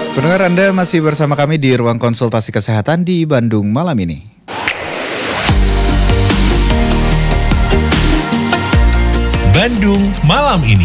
Pendengar, Anda masih bersama kami di ruang konsultasi kesehatan di Bandung malam ini. Bandung malam ini.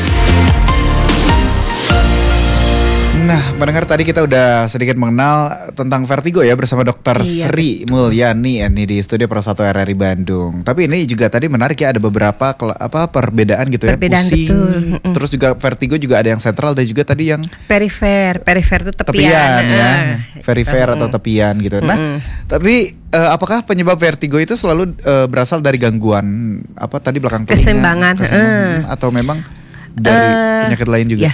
Nah, pendengar, tadi kita udah sedikit mengenal tentang vertigo ya bersama Dr. Sri Mulyani ini di studio Pro 1 RRI Bandung. Tapi ini juga tadi menarik ya, ada beberapa perbedaan gitu ya, pusing. Betul. Terus juga vertigo juga ada yang sentral dan juga tadi yang Perifer itu tepian ya, perifer atau tepian gitu. Nah, tapi apakah penyebab vertigo itu selalu berasal dari gangguan tadi belakang telinga, keseimbangan atau memang dari penyakit lain juga? Ya,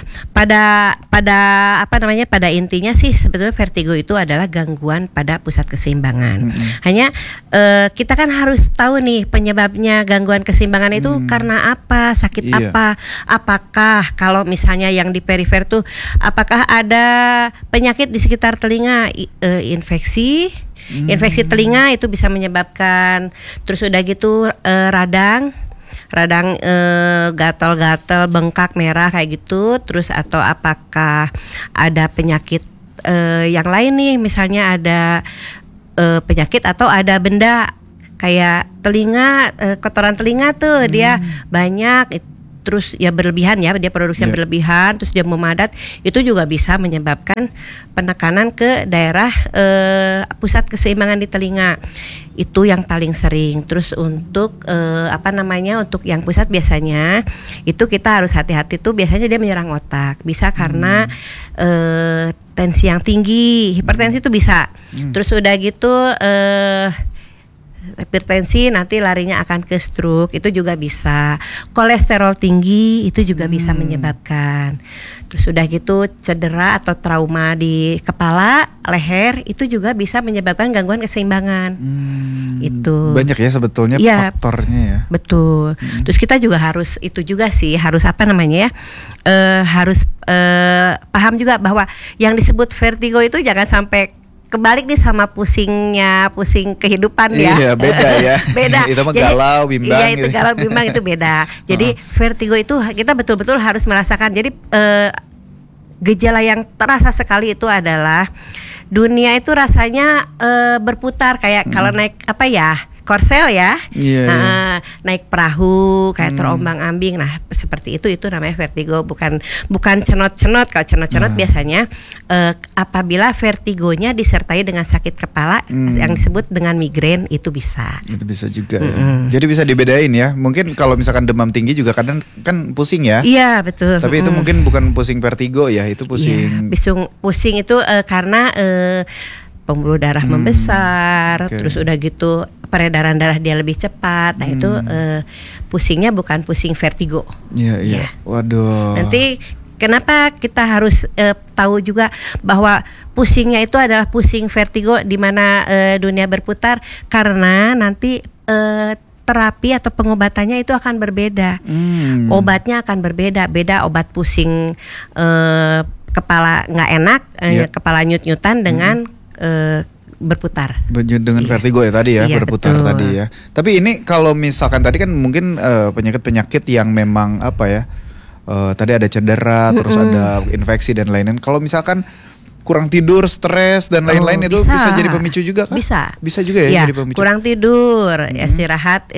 pada intinya sih sebetulnya vertigo itu adalah gangguan pada pusat keseimbangan. Hanya kita kan harus tahu nih penyebabnya gangguan keseimbangan itu karena apa, sakit apa, apakah kalau misalnya yang di perifer tuh apakah ada penyakit di sekitar telinga, infeksi telinga itu bisa menyebabkan, terus udah gitu radang gatal-gatal, bengkak, merah kayak gitu. Terus atau apakah ada penyakit yang lain nih, misalnya ada penyakit atau ada benda kayak telinga, kotoran telinga tuh dia banyak, terus ya berlebihan ya, dia produksinya berlebihan, terus dia memadat, itu juga bisa menyebabkan penekanan ke daerah pusat keseimbangan di telinga. Itu yang paling sering. Terus untuk untuk yang pusat biasanya itu kita harus hati-hati tuh, biasanya dia menyerang otak. Bisa karena tensi yang tinggi, hipertensi itu bisa. Terus udah gitu hipertensi nanti larinya akan ke stroke, itu juga bisa. Kolesterol tinggi itu juga bisa menyebabkan. Terus udah gitu cedera atau trauma di kepala, leher, itu juga bisa menyebabkan gangguan keseimbangan. Itu banyak ya sebetulnya faktornya ya. Betul. Terus kita juga harus harus paham juga bahwa yang disebut vertigo itu jangan sampai kebalik nih sama pusing kehidupan ya. Iya, beda ya. Beda. Itu mah galau, bimbang. Iya, itu gitu. Galau, bimbang itu beda. Jadi vertigo itu kita betul-betul harus merasakan. Jadi gejala yang terasa sekali itu adalah dunia itu rasanya berputar kayak kalau naik korsel ya, naik perahu kayak terombang-ambing. Nah seperti itu namanya vertigo, bukan cenot-cenot. Kalau cenot-cenot biasanya apabila vertigonya disertai dengan sakit kepala yang disebut dengan migrain, itu bisa. Itu bisa juga ya. Jadi bisa dibedain ya. Mungkin kalau misalkan demam tinggi juga kadang kan pusing ya. Iya betul. Tapi itu mungkin bukan pusing vertigo ya, itu pusing. Iya, pusing itu karena pembuluh darah membesar, terus udah gitu peredaran darah dia lebih cepat. Nah itu pusingnya bukan pusing vertigo. Iya. Waduh. Nanti kenapa kita harus tahu juga bahwa pusingnya itu adalah pusing vertigo di mana dunia berputar, karena nanti terapi atau pengobatannya itu akan berbeda. Obatnya akan berbeda. Beda obat pusing kepala nggak enak, kepala nyut-nyutan dengan berputar dengan vertigo ya tadi ya, berputar betul. Tadi ya. Tapi ini kalau misalkan tadi kan mungkin penyakit-penyakit yang memang tadi ada cedera, terus ada infeksi dan lain-lain. Kalau misalkan kurang tidur, stres dan lain-lain itu bisa jadi pemicu juga kan? Bisa juga ya jadi pemicu. Kurang tidur, istirahat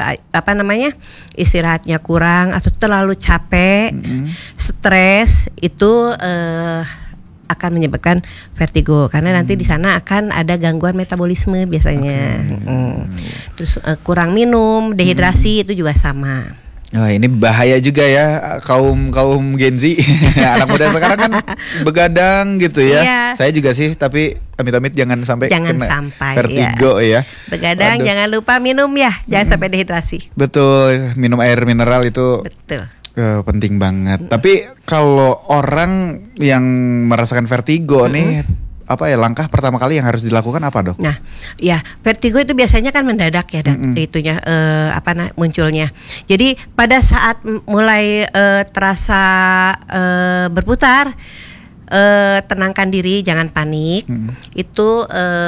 istirahatnya kurang atau terlalu capek, stres itu akan menyebabkan vertigo, karena nanti di sana akan ada gangguan metabolisme biasanya. Terus kurang minum, dehidrasi itu juga sama. Nah, ini bahaya juga ya kaum Gen Z. Anak muda sekarang kan begadang gitu ya. Iya. Saya juga sih, tapi amit-amit jangan sampai vertigo ya. Begadang, jangan lupa minum ya, jangan sampai dehidrasi. Betul, minum air mineral itu. Betul. Penting banget. Tapi kalau orang yang merasakan vertigo nih, langkah pertama kali yang harus dilakukan apa, Dok? Nah, ya vertigo itu biasanya kan mendadak ya, itunya munculnya. Jadi pada saat mulai terasa berputar, tenangkan diri, jangan panik. Itu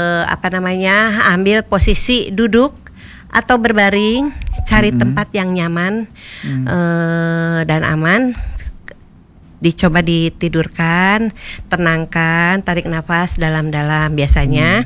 ambil posisi duduk atau berbaring. Cari tempat yang nyaman dan aman. dicoba ditidurkan, tenangkan, tarik nafas dalam-dalam, biasanya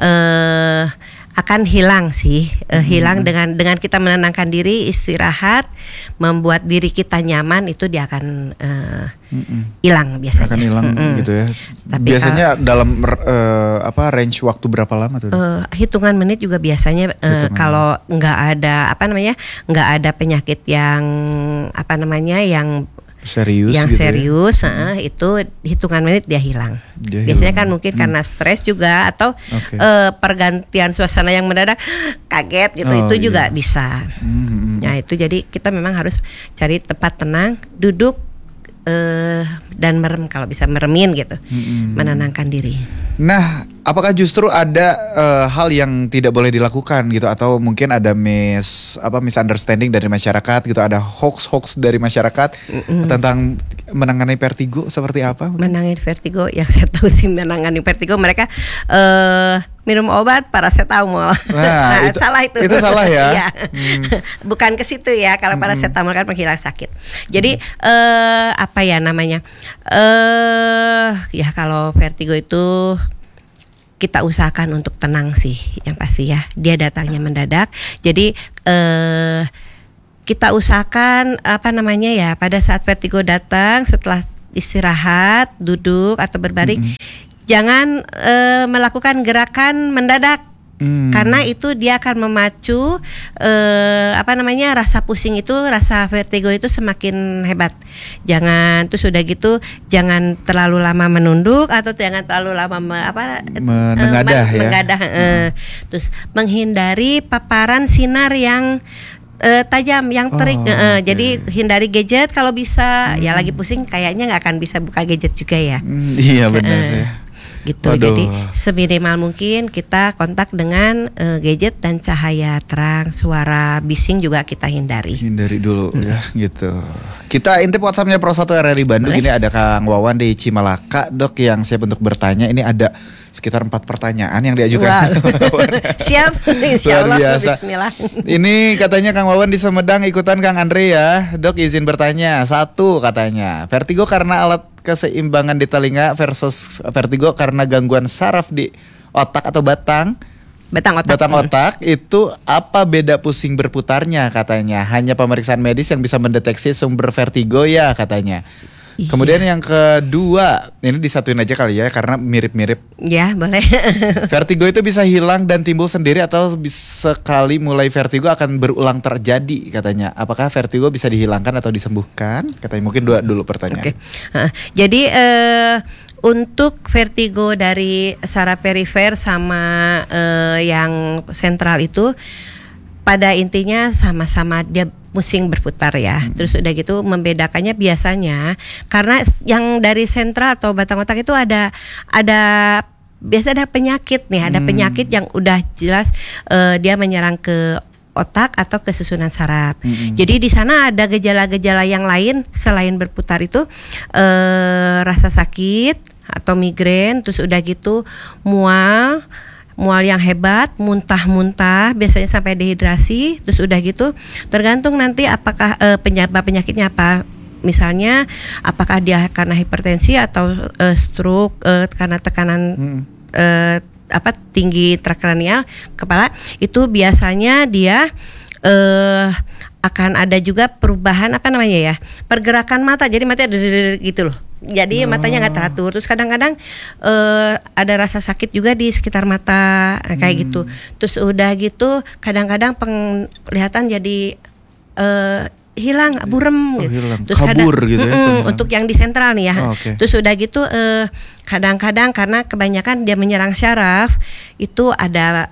akan hilang sih, hilang dengan kita menenangkan diri, istirahat, membuat diri kita nyaman, itu dia akan hilang biasanya. Akan hilang gitu ya. Tapi biasanya dalam range waktu berapa lama tuh? Hitungan menit juga biasanya, kalau nggak ada nggak ada penyakit yang yang serius serius, ya? Itu hitungan menit dia hilang. Biasanya kan mungkin karena stres juga, atau pergantian suasana yang mendadak, kaget gitu, itu juga bisa. Nah itu jadi kita memang harus cari tempat tenang, duduk dan merem, kalau bisa meremin gitu, menenangkan diri. Nah, apakah justru ada hal yang tidak boleh dilakukan gitu, atau mungkin ada misunderstanding dari masyarakat gitu, ada hoax dari masyarakat tentang menangani vertigo seperti apa? Menangani vertigo, yang saya tahu sih menangani vertigo mereka minum obat paracetamol. Nah, itu salah itu. Itu salah ya. Bukan ke situ ya. Kalau paracetamol kan penghilang sakit. Jadi ya kalau vertigo itu kita usahakan untuk tenang sih, yang pasti ya. Dia datangnya mendadak. Jadi kita usahakan pada saat vertigo datang, setelah istirahat, duduk atau berbaring, jangan melakukan gerakan mendadak. Karena itu dia akan memacu rasa pusing itu, rasa vertigo itu semakin hebat. Terus udah gitu jangan terlalu lama menunduk, atau jangan terlalu lama menggadah. Terus menghindari paparan sinar yang tajam, yang terik. Jadi hindari gadget kalau bisa. Ya lagi pusing kayaknya nggak akan bisa buka gadget juga ya. Iya benar ya. Gitu. Jadi seminimal mungkin kita kontak dengan gadget, dan cahaya terang, suara bising juga kita hindari dulu ya gitu. Kita intip WhatsAppnya Pro 1 RRI Bandung. Ini ada Kang Wawan di Cimalaka, Dok, yang siap untuk bertanya. Ini ada sekitar 4 pertanyaan yang diajukan. Siap, insyaallah. Bismillah. Ini katanya Kang Wawan di Sumedang ikutan Kang Andre ya. Dok, izin bertanya. 1 katanya, vertigo karena alat keseimbangan di telinga versus vertigo karena gangguan saraf di otak atau batang otak, itu apa beda pusing berputarnya katanya? Hanya pemeriksaan medis yang bisa mendeteksi sumber vertigo ya katanya. Kemudian yang kedua, ini disatuin aja kali ya karena mirip-mirip. Ya, boleh. Vertigo itu bisa hilang dan timbul sendiri, atau sekali mulai vertigo akan berulang terjadi katanya. Apakah vertigo bisa dihilangkan atau disembuhkan? Katanya mungkin dulu pertanyaan. Jadi untuk vertigo dari saraf perifer sama yang sentral itu pada intinya sama-sama dia pusing berputar ya. Terus udah gitu membedakannya biasanya karena yang dari sentral atau batang otak itu biasa ada penyakit nih, ada penyakit yang udah jelas dia menyerang ke otak atau ke susunan saraf. Jadi di sana ada gejala-gejala yang lain selain berputar itu, rasa sakit atau migrain, terus udah gitu mual yang hebat, muntah-muntah, biasanya sampai dehidrasi. Terus udah gitu tergantung nanti apakah penyakitnya apa. Misalnya apakah dia karena hipertensi atau stroke, karena tekanan tinggi intrakranial kepala, itu biasanya dia akan ada juga perubahan pergerakan mata. Jadi matanya gitu loh. Jadi matanya nggak teratur. Terus kadang-kadang ada rasa sakit juga di sekitar mata kayak gitu. Terus udah gitu kadang-kadang penglihatan jadi hilang, burem gitu. Terus kabur gitu ya. Untuk yang di sentral nih ya. Terus udah gitu kadang-kadang karena kebanyakan dia menyerang syaraf, itu ada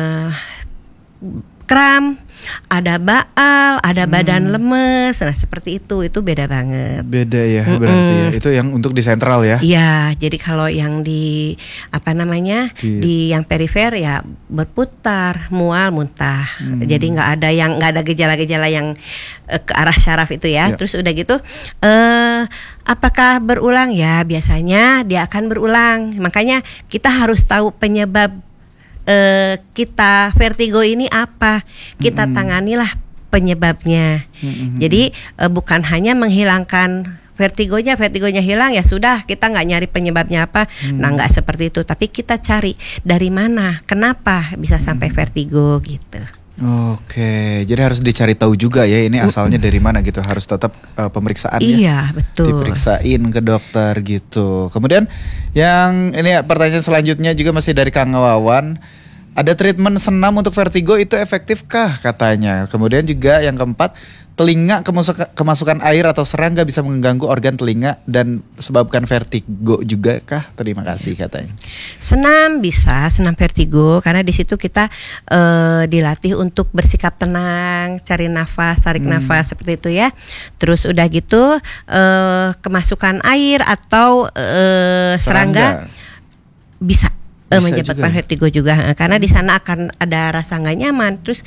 kram, ada baal, ada badan lemes. Nah seperti itu beda banget. Beda ya berarti ya. Itu yang untuk di sentral ya. Iya, jadi kalau yang di di yang perifer ya berputar, mual, muntah. Jadi nggak ada gejala-gejala yang ke arah syaraf itu ya. Terus udah gitu apakah berulang ya? Biasanya dia akan berulang. Makanya kita harus tahu penyebab kita vertigo ini apa, kita tanganilah penyebabnya. Jadi bukan hanya menghilangkan vertigonya hilang ya sudah, kita nggak nyari penyebabnya apa. Nah, nggak seperti itu, tapi kita cari dari mana, kenapa bisa sampai vertigo gitu. Oke, jadi harus dicari tahu juga ya ini asalnya dari mana gitu. Harus tetap pemeriksaan ya. Iya, betul. Diperiksain ke dokter gitu. Kemudian yang ini pertanyaan selanjutnya juga masih dari Kang Wawan. Ada treatment senam untuk vertigo itu efektifkah katanya. Kemudian juga yang keempat, telinga kemasukan air atau serangga bisa mengganggu organ telinga dan sebabkan vertigo juga kah? Terima kasih katanya. Senam bisa, senam vertigo karena di situ kita dilatih untuk bersikap tenang, cari nafas, tarik nafas seperti itu ya. Terus udah gitu kemasukan air atau serangga bisa menyebabkan vertigo juga karena di sana akan ada rasa nggak nyaman. Terus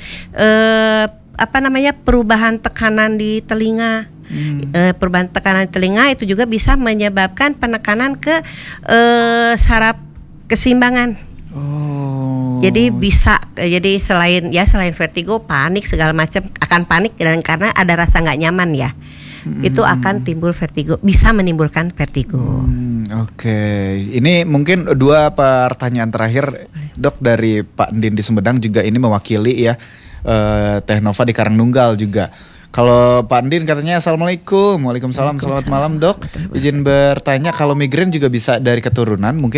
perubahan tekanan di telinga. Perubahan tekanan di telinga itu juga bisa menyebabkan penekanan ke saraf keseimbangan. Jadi bisa, jadi selain vertigo, panik segala macam, akan panik dan karena ada rasa nggak nyaman ya. Itu akan timbul vertigo, bisa menimbulkan vertigo. Oke, ini mungkin 2 pertanyaan terakhir Dok dari Pak Ndin di Sumedang juga ini mewakili ya Teh Nova di Karangnunggal juga. Kalau Pak Ndin katanya Assalamualaikum. Waalaikumsalam. Selamat malam Dok. Izin bertanya, kalau migrain juga bisa dari keturunan mungkin